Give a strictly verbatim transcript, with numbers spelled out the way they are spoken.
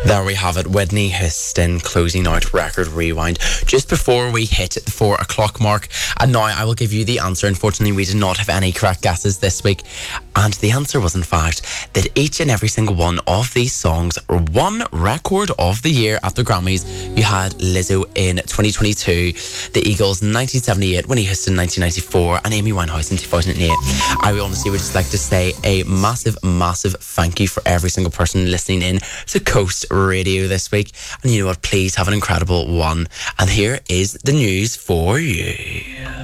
There we have it, Whitney Houston closing out Record Rewind just before we hit the four o'clock mark. And now I will give you the answer. Unfortunately, we did not have any correct guesses this week. And the answer was, in fact, that each and every single one of these songs won Record of the Year at the Grammys. You had Lizzo in twenty twenty-two, the Eagles in nineteen seventy-eight, Whitney Houston in nineteen ninety-four, and Amy Winehouse in two thousand eight. I honestly would just like to say a massive, massive thank you for every single person listening in to Coast Radio this week. And you know what? Please have an incredible one. And here is the news for you.